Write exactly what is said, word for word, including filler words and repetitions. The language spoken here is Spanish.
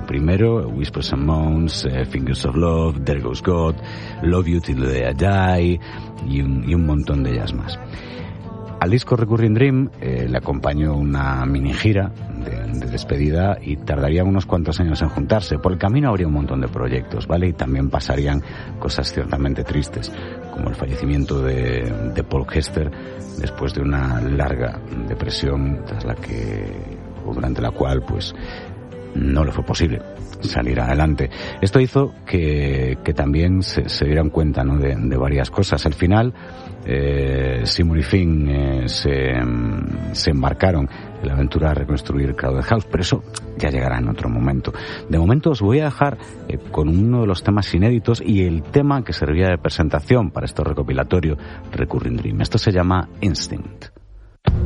primero, Whispers and Moans, eh, Fingers of Love, There Goes God, Love You Till the Day I Die y un, y un montón de ellas más. Al disco Recurring Dream eh, le acompañó una mini gira de, de despedida y tardarían unos cuantos años en juntarse. Por el camino habría un montón de proyectos, ¿vale? Y también pasarían cosas ciertamente tristes, como el fallecimiento de, de Paul Hester después de una larga depresión tras la que, o durante la cual, pues, no le fue posible salir adelante. Esto hizo que, que también se, se dieran cuenta, ¿no?, de, de varias cosas. Al final, eh, Seymour y Finn eh, se, se embarcaron en la aventura de reconstruir Crowded House, pero eso ya llegará en otro momento. De momento os voy a dejar eh, con uno de los temas inéditos y el tema que servía de presentación para este recopilatorio Recurring Dream. Esto se llama Instinct.